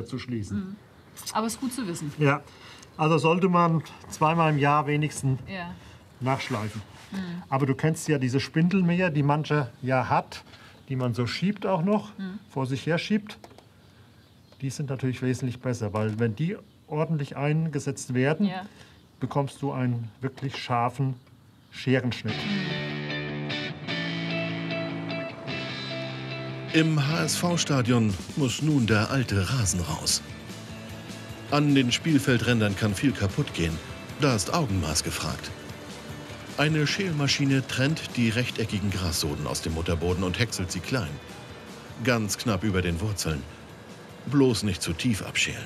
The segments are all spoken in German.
zu schließen. Aber es ist gut zu wissen. Ja, also sollte man zweimal im Jahr wenigstens Ja. nachschleifen. Aber du kennst ja diese Spindelmäher, die mancher ja hat, die man so schiebt auch noch, vor sich her schiebt. Die sind natürlich wesentlich besser, weil wenn die ordentlich eingesetzt werden, Ja. bekommst du einen wirklich scharfen Scherenschnitt. Im HSV-Stadion muss nun der alte Rasen raus. An den Spielfeldrändern kann viel kaputt gehen. Da ist Augenmaß gefragt. Eine Schälmaschine trennt die rechteckigen Grassoden aus dem Mutterboden und häckselt sie klein. Ganz knapp über den Wurzeln. Bloß nicht zu tief abschälen.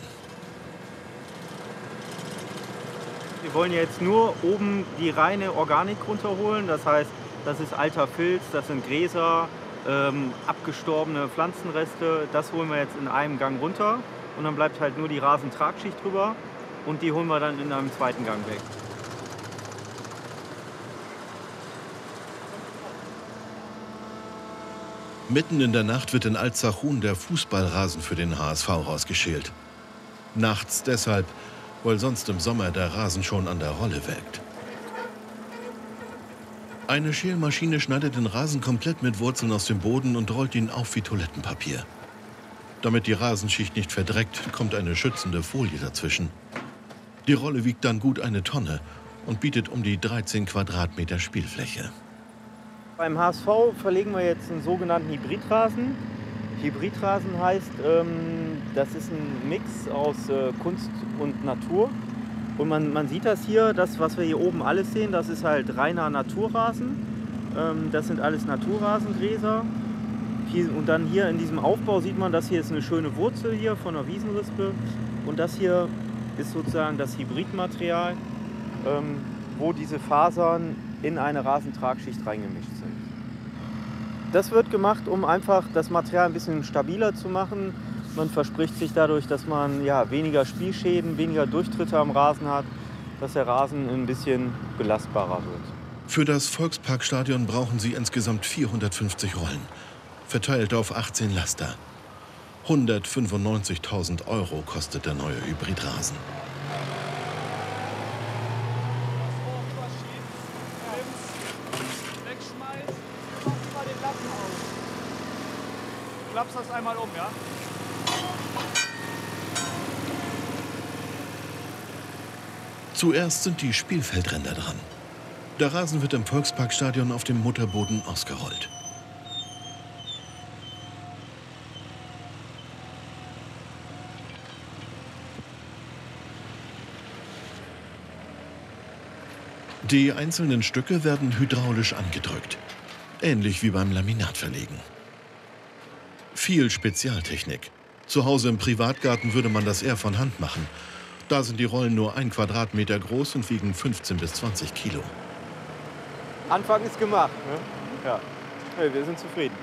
Wir wollen jetzt nur oben die reine Organik runterholen. Das heißt, das ist alter Filz, das sind Gräser, abgestorbene Pflanzenreste. Das holen wir jetzt in einem Gang runter. Und dann bleibt halt nur die Rasentragschicht drüber. Und die holen wir dann in einem zweiten Gang weg. Mitten in der Nacht wird in Altzachhuhn der Fußballrasen für den HSV rausgeschält. Nachts deshalb, weil sonst im Sommer der Rasen schon an der Rolle welkt. Eine Schälmaschine schneidet den Rasen komplett mit Wurzeln aus dem Boden und rollt ihn auf wie Toilettenpapier. Damit die Rasenschicht nicht verdreckt, kommt eine schützende Folie dazwischen. Die Rolle wiegt dann gut 1 Tonne und bietet um die 13 Quadratmeter Spielfläche. Beim HSV verlegen wir jetzt einen sogenannten Hybridrasen. Hybridrasen heißt, das ist ein Mix aus Kunst und Natur. Und man sieht das hier, das, was wir hier oben alles sehen, das ist halt reiner Naturrasen. Das sind alles Naturrasengräser. Und dann hier in diesem Aufbau sieht man, das hier ist eine schöne Wurzel hier von einer Wiesenrispe. Und das hier ist sozusagen das Hybridmaterial, wo diese Fasern in eine Rasentragschicht reingemischt sind. Das wird gemacht, um einfach das Material ein bisschen stabiler zu machen. Man verspricht sich dadurch, dass man weniger Spielschäden, weniger Durchtritte am Rasen hat, dass der Rasen ein bisschen belastbarer wird. Für das Volksparkstadion brauchen sie insgesamt 450 Rollen, verteilt auf 18 Laster. 195.000 € kostet der neue Hybridrasen. Klappst das einmal um, ja? Zuerst sind die Spielfeldränder dran. Der Rasen wird im Volksparkstadion auf dem Mutterboden ausgerollt. Die einzelnen Stücke werden hydraulisch angedrückt, ähnlich wie beim Laminatverlegen. Viel Spezialtechnik. Zu Hause im Privatgarten würde man das eher von Hand machen. Da sind die Rollen nur 1 Quadratmeter groß und wiegen 15 bis 20 Kilo. Anfang ist gemacht, ne? Ja. Hey, wir sind zufrieden.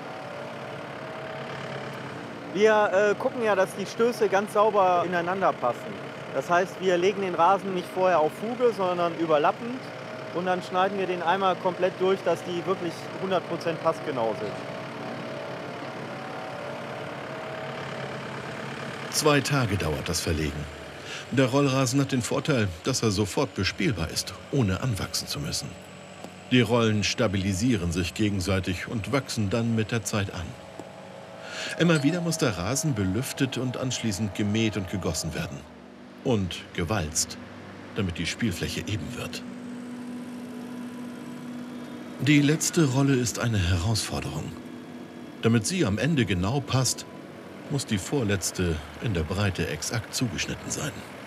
Wir gucken ja, dass die Stöße ganz sauber ineinander passen. Das heißt, wir legen den Rasen nicht vorher auf Fuge, sondern überlappend. Und dann schneiden wir den einmal komplett durch, dass die wirklich 100% passgenau sind. 2 Tage dauert das Verlegen. Der Rollrasen hat den Vorteil, dass er sofort bespielbar ist, ohne anwachsen zu müssen. Die Rollen stabilisieren sich gegenseitig und wachsen dann mit der Zeit an. Immer wieder muss der Rasen belüftet und anschließend gemäht und gegossen werden. Und gewalzt, damit die Spielfläche eben wird. Die letzte Rolle ist eine Herausforderung. Damit sie am Ende genau passt, muss die vorletzte in der Breite exakt zugeschnitten sein.